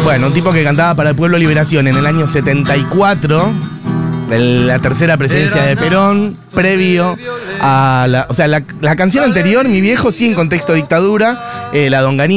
Bueno, un tipo que cantaba para el Pueblo Liberación en el año 74, la tercera presidencia de Perón, previo a la... O sea, la canción anterior, Mi Viejo, sí en contexto dictadura, la Donganía.